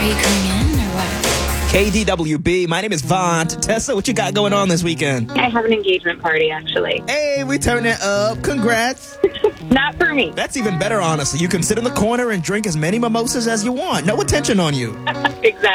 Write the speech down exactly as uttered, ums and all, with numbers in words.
Are you coming in or what? K D W B, my name is Vaughn. Tessa, what you got going on this weekend? I have an engagement party, actually. Hey, we turn it up. Congrats. Not for me. That's even better, honestly. You can sit in the corner and drink as many mimosas as you want. No attention on you. Exactly.